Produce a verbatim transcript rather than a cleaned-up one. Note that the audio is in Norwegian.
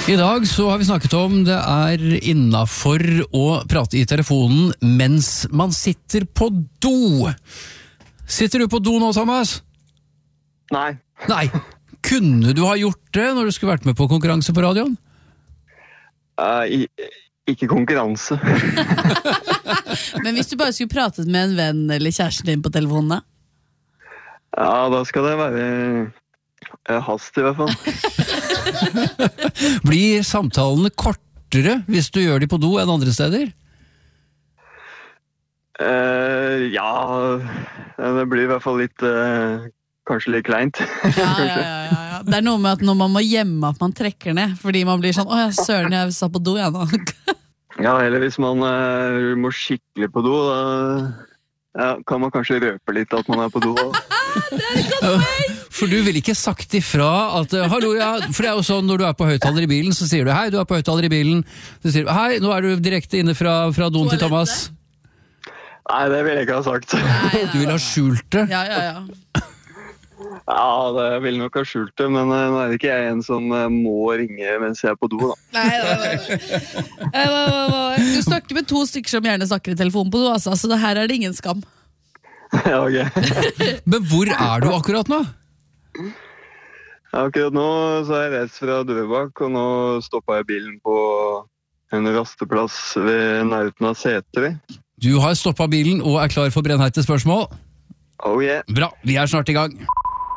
I dag så har vi snakket om det er innenfor å prate i telefonen mens man sitter på do. Sitter du på do nå, Thomas? Nei. Nei. Kunne du ha gjort det når du skulle vært med på konkurranse på radioen? Uh, i, ikke konkurranse. Men hvis du bare skulle pratet med en venn eller kjæresten din på telefonen da? Ja, da skal det være uh, hast i hvert fall. Blir samtalene kortere hvis du gjør de på do enn andre steder? Uh, ja, det blir i hvert fall litt, uh, kanskje litt kleint. Ja, ja, ja, ja, ja. Det er noe med at når man må gjemme at man trekker ned, fordi man blir sånn, åh, jeg søren, jeg sa på do, jeg nå. Ja, eller hvis man uh, må skikkelig på do, da ja, kan man kanskje røpe litt at man er på do. Det er et godt poeng! For du vil ikke sagt ifra at, hallo, ja, for det er jo sånn når du er på høyttaler i bilen, så sier du, hei, du er på høyttaler i bilen, så sier du, hei, nå er du direkte inne fra, fra doen til Thomas. Nei, det vil jeg ikke ha sagt. Nei, nei, Du vil ha skjult det. Ja, ja, ja. Ja, det vil nok ha skjult det, men uh, nå er det ikke jeg en som uh, må ringe mens jeg er på do, da. Nei, nei, nei. Nei, nei, nei. Du snakker med to stykker som gjerne snakker i telefonen på do, altså, så det her er det ingen skam. Ja, ok. Men hvor er du akkurat nå? Ja, akkurat nå så er jeg reist fra Drøbak, og nå stoppet jeg bilen på en rasteplass ved nærheten av Sætre. Du har stoppet bilen og er klar for brennheite spørsmål. Oh yeah. Bra, vi er snart i gang.